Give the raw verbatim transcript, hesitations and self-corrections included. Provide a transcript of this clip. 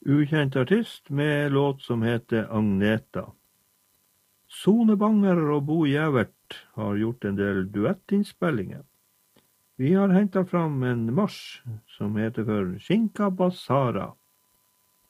ukjent artist med låt som heter Agneta. Sone Banger og Bo Gjævert har gjort en del duettinnspillinger. Vi har hentet fram en marsj som heter for Skinka Basara.